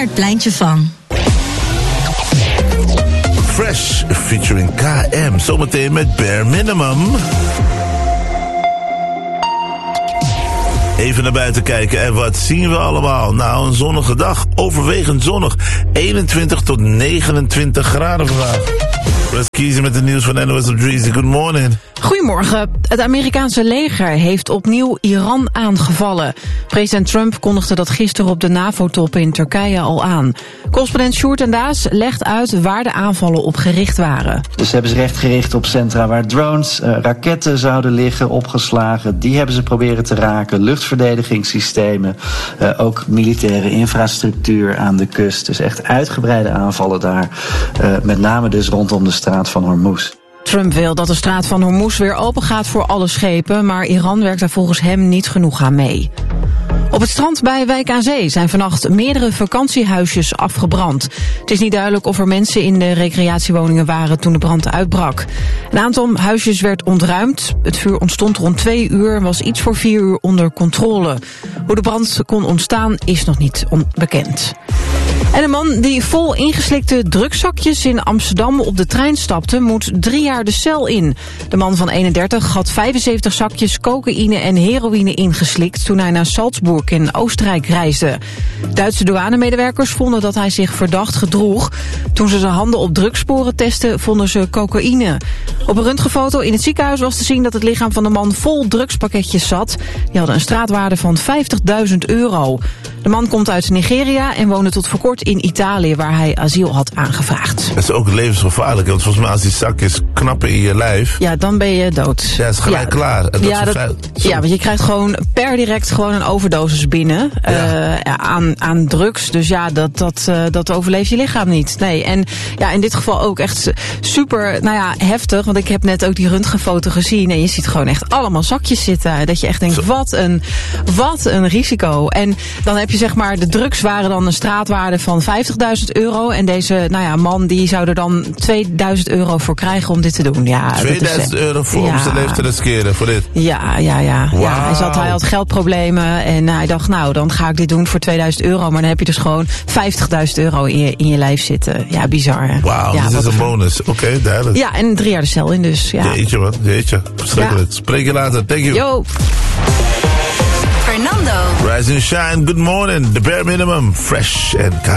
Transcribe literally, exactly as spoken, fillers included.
het pleintje van. Fresh featuring K M. Zometeen met Bare Minimum. Even naar buiten kijken en wat zien we allemaal? Nou, een zonnige dag, overwegend zonnig. eenentwintig tot negenentwintig graden vandaag. Let's kiezen met het nieuws van N O S op Dreezy. Good morning. Goedemorgen. Het Amerikaanse leger heeft opnieuw Iran aangevallen. President Trump kondigde dat gisteren op de NAVO-top in Turkije al aan. Correspondent Sjoerd en Daas legt uit waar de aanvallen op gericht waren. Dus hebben ze recht gericht op centra waar drones, uh, raketten zouden liggen, opgeslagen. Die hebben ze proberen te raken. Luchtverdedigingssystemen, uh, ook militaire infrastructuur aan de kust. Dus echt uitgebreide aanvallen daar. Uh, met name dus rondom de straat van Hormuz. Trump wil dat de straat van Hormuz weer open gaat voor alle schepen, maar Iran werkt daar volgens hem niet genoeg aan mee. Op het strand bij Wijk aan Zee zijn vannacht meerdere vakantiehuisjes afgebrand. Het is niet duidelijk of er mensen in de recreatiewoningen waren toen de brand uitbrak. Een aantal huisjes werd ontruimd. Het vuur ontstond rond twee uur en was iets voor vier uur onder controle. Hoe de brand kon ontstaan is nog niet bekend. En een man die vol ingeslikte drugzakjes in Amsterdam op de trein stapte, moet drie jaar de cel in. De man van eenendertig had vijfenzeventig zakjes cocaïne en heroïne ingeslikt toen hij naar Salzburg in Oostenrijk reisde. Duitse douanemedewerkers vonden dat hij zich verdacht gedroeg. Toen ze zijn handen op drugssporen testten, vonden ze cocaïne. Op een röntgenfoto in het ziekenhuis was te zien dat het lichaam van de man vol drugspakketjes zat. Die hadden een straatwaarde van vijftigduizend euro. De man komt uit Nigeria en woonde tot voor kort in Italië, waar hij asiel had aangevraagd. Het is ook levensgevaarlijk, want volgens mij als die zakjes knappen in je lijf, ja, dan ben je dood. Ja, het is gelijk ja, klaar. En dat ja, dat, ja, want je krijgt gewoon per direct gewoon een overdosis binnen ja. uh, aan, aan drugs. Dus ja, dat, dat, uh, dat overleeft je lichaam niet. Nee, en ja, in dit geval ook echt super, nou ja, heftig. Want ik heb net ook die röntgenfoto gezien en je ziet gewoon echt allemaal zakjes zitten. Dat je echt denkt, wat een, wat een risico. En dan heb je zeg maar, de drugs waren dan een straatwaarde van vijftigduizend euro. En deze, nou ja, man die zou er dan tweeduizend euro voor krijgen om dit te doen. Ja, tweeduizend euro voor ja. om zijn leven te riskeren voor dit? Ja, ja, ja. Wow. ja hij, zat, hij had geldproblemen en hij dacht, nou, dan ga ik dit doen voor tweeduizend euro. Maar dan heb je dus gewoon vijftigduizend euro in je, in je lijf zitten. Ja, bizar. Wauw, ja, dat is een bonus. Oké, okay, duidelijk. Ja, en drie jaar de cel in dus. Ja. Jeetje, man. Jeetje. Verschrikkelijk. Ja. Spreek je later. Thank you. Yo. Fernando. Rise and shine. Good morning. The Bare Minimum. Fresh and